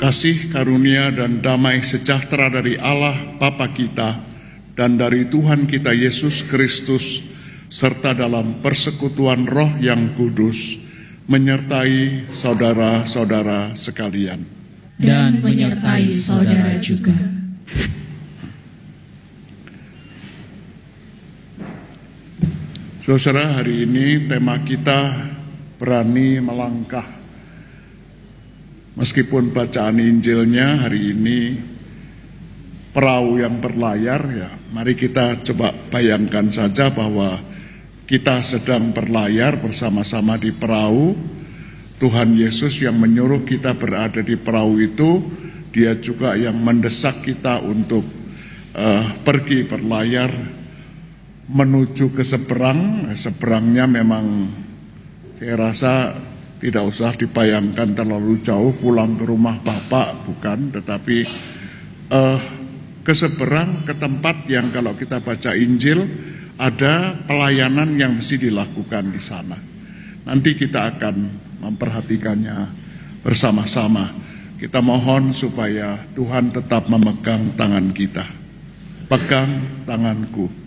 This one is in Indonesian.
Kasih karunia dan damai sejahtera dari Allah Bapa kita dan dari Tuhan kita Yesus Kristus serta dalam persekutuan Roh yang kudus menyertai saudara-saudara sekalian. Dan menyertai saudara juga. Saudara, hari ini tema kita berani melangkah. Meskipun bacaan Injilnya hari ini perahu yang berlayar, ya, mari kita coba bayangkan saja bahwa kita sedang berlayar bersama-sama di perahu. Tuhan Yesus yang menyuruh kita berada di perahu itu, Dia juga yang mendesak kita untuk pergi berlayar menuju ke seberang. Seberangnya memang saya rasa tidak usah dibayangkan terlalu jauh, pulang ke rumah Bapak, bukan, tetapi ke seberang, ke tempat yang kalau kita baca Injil ada pelayanan yang mesti dilakukan di sana. Nanti kita akan memperhatikannya bersama-sama. Kita mohon supaya Tuhan tetap memegang tangan kita. Pegang tanganku.